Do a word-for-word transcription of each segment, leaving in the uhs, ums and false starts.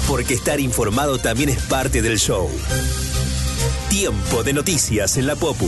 porque estar informado también es parte del show. Tiempo de noticias en la Popu.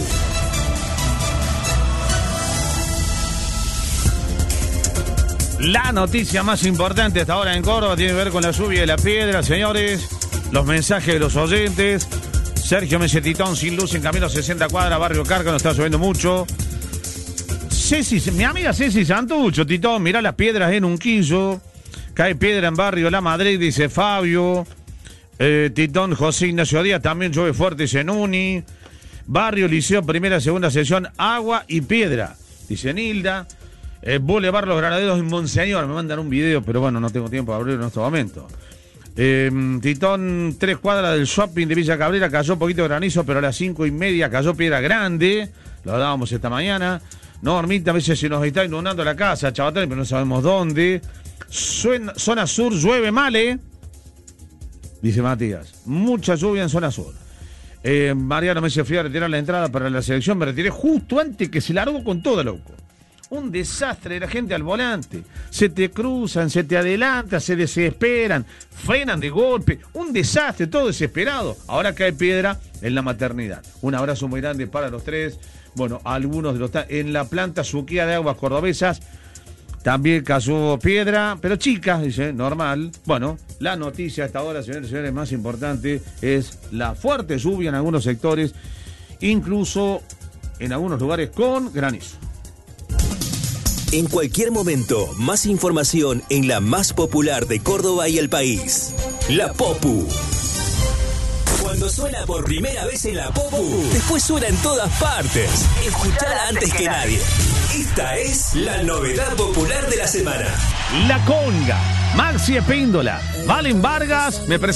La noticia más importante hasta ahora en Córdoba tiene que ver con la lluvia de la piedra, señores. Los mensajes de los oyentes. Sergio Mesetitón, sin luz en camino a sesenta cuadras, barrio Cárcano, está lloviendo mucho. Ceci, mi amiga Ceci Santucho, Titón, mirá las piedras en Unquillo. Cae piedra en barrio La Madrid, dice Fabio. Eh, Titón, José Ignacio Díaz, también llueve fuerte, dice Nuni. Barrio Liceo, primera, segunda sesión, agua y piedra, dice Nilda. Eh, Boulevard Los Granaderos en Monseñor, me mandan un video, pero bueno, no tengo tiempo de abrirlo en este momento. Eh, Titón, tres cuadras del shopping de Villa Cabrera, cayó poquito de granizo, pero a las cinco y media cayó piedra grande. Lo dábamos esta mañana. No, Hormita, a veces se nos está inundando la casa, Chabatán, pero no sabemos dónde. Suena, zona sur, llueve mal, ¿eh? Dice Matías. Mucha lluvia en zona sur. Eh, Mariano me se fui a retirar la entrada para la selección. Me retiré justo antes que se largó con todo, loco. Un desastre, la gente al volante. Se te cruzan, se te adelantan, se desesperan, frenan de golpe. Un desastre, todo desesperado. Ahora cae piedra en la maternidad. Un abrazo muy grande para los tres. Bueno, algunos de los... En la planta Suquía de Aguas Cordobesas también cayó piedra, pero chica, dice, normal. Bueno, la noticia hasta ahora, señores y señores, más importante es la fuerte lluvia en algunos sectores, incluso en algunos lugares con granizo. En cualquier momento, más información en la más popular de Córdoba y el país. La Popu. Cuando suena por primera vez en la Popu, después suena en todas partes. Escuchala antes que nadie. Esta es la novedad popular de la semana. La Conga, Maxi Espíndola, Valen Vargas, me presenta.